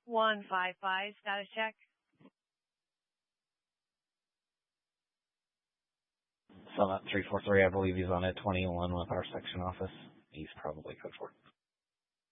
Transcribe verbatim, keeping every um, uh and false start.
one five five, status check. Summit three four three, I believe he's on at twenty-one with our section office. He's probably code four.